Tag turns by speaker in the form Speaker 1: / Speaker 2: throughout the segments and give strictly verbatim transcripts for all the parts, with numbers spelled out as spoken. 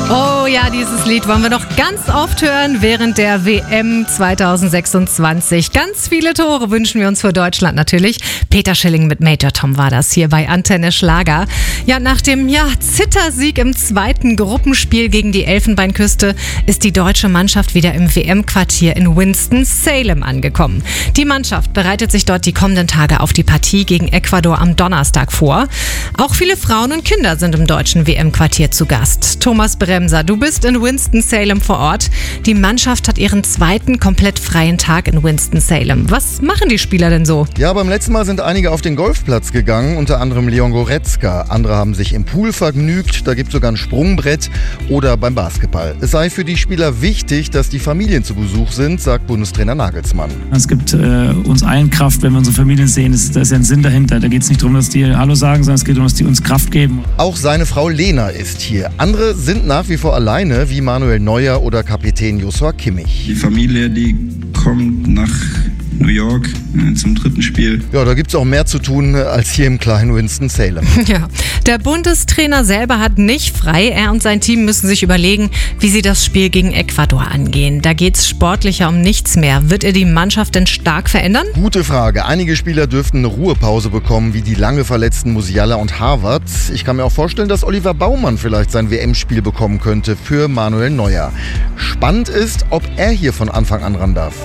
Speaker 1: Oh ja, dieses Lied wollen wir noch ganz oft hören während der W M zwanzig sechsundzwanzig. Ganz viele Tore wünschen wir uns für Deutschland natürlich. Peter Schilling mit Major Tom war das hier bei Antenne Schlager. Ja, nach dem ja, Zittersieg im zweiten Gruppenspiel gegen die Elfenbeinküste ist die deutsche Mannschaft wieder im W M-Quartier in Winston-Salem angekommen. Die Mannschaft bereitet sich dort die kommenden Tage auf die Partie gegen Ecuador am Donnerstag vor. Auch viele Frauen und Kinder sind im deutschen W M-Quartier zu Gast. Thomas Bremser, du bist in Winston-Salem vor Ort. Die Mannschaft hat ihren zweiten komplett freien Tag in Winston-Salem. Was machen die Spieler denn so?
Speaker 2: Ja, beim letzten Mal sind einige auf den Golfplatz gegangen, unter anderem Leon Goretzka. Andere haben sich im Pool vergnügt, da gibt es sogar ein Sprungbrett oder beim Basketball. Es sei für die Spieler wichtig, dass die Familien zu Besuch sind, sagt Bundestrainer Nagelsmann.
Speaker 3: Es gibt äh, uns allen Kraft, wenn wir unsere Familien sehen. Das, da ist ja ein Sinn dahinter. Da geht es nicht darum, dass die Hallo sagen, sondern es geht darum, dass die uns Kraft geben.
Speaker 2: Auch seine Frau Lena ist hier. Andere sind nach wie vor alleine, wie Manuel Neuer oder Kapitän Joshua Kimmich.
Speaker 4: Die Familie, die kommt nach New York äh, zum dritten Spiel.
Speaker 2: Ja, da gibt es auch mehr zu tun als hier im kleinen Winston-Salem.
Speaker 1: Ja, der Bundestrainer selber hat nicht frei. Er und sein Team müssen sich überlegen, wie sie das Spiel gegen Ecuador angehen. Da geht es sportlicher um nichts mehr. Wird er die Mannschaft denn stark verändern?
Speaker 2: Gute Frage. Einige Spieler dürften eine Ruhepause bekommen, wie die lange verletzten Musiala und Harvard. Ich kann mir auch vorstellen, dass Oliver Baumann vielleicht sein W M-Spiel bekommen könnte für Manuel Neuer. Spannend ist, ob er hier von Anfang an ran darf.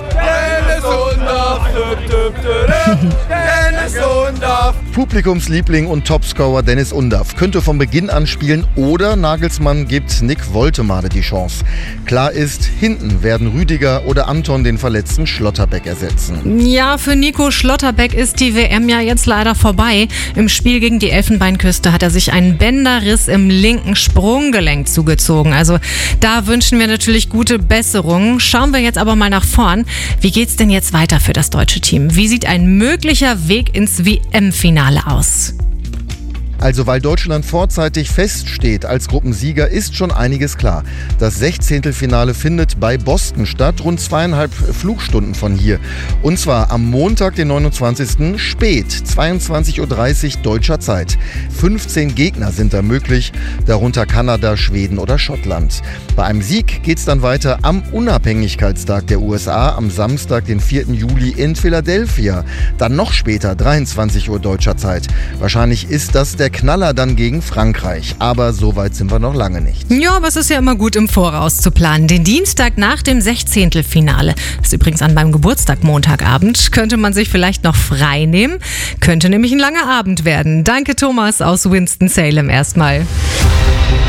Speaker 5: Dennis Undaff.
Speaker 2: Publikumsliebling und Topscorer Dennis Undaff könnte von Beginn an spielen oder Nagelsmann gibt Nick Woltemade die Chance. Klar ist, hinten werden Rüdiger oder Anton den verletzten Schlotterbeck ersetzen.
Speaker 1: Ja, für Nico Schlotterbeck ist die W M ja jetzt leider vorbei. Im Spiel gegen die Elfenbeinküste hat er sich einen Bänderriss im linken Sprunggelenk zugezogen. Also da wünschen wir natürlich gute Besserung. Schauen wir jetzt aber mal nach vorn. Wie geht's denn jetzt weiter für das deutsche Team? Wie sieht ein möglicher Weg ins W M-Finale aus?
Speaker 2: Also weil Deutschland vorzeitig feststeht als Gruppensieger, ist schon einiges klar. Das Sechzehntelfinale findet bei Boston statt, rund zweieinhalb Flugstunden von hier. Und zwar am Montag, den neunundzwanzigsten spät, zweiundzwanzig Uhr dreißig deutscher Zeit. fünfzehn Gegner sind da möglich, darunter Kanada, Schweden oder Schottland. Bei einem Sieg geht's dann weiter am Unabhängigkeitstag der U S A am Samstag, den vierten Juli in Philadelphia. Dann noch später, dreiundzwanzig Uhr deutscher Zeit. Wahrscheinlich ist das der Knaller dann gegen Frankreich. Aber so weit sind wir noch lange nicht.
Speaker 1: Ja, aber es ist ja immer gut im Voraus zu planen. Den Dienstag nach dem Sechzehntelfinale, das ist übrigens an meinem Geburtstag Montagabend, könnte man sich vielleicht noch frei nehmen. Könnte nämlich ein langer Abend werden. Danke Thomas aus Winston-Salem erstmal.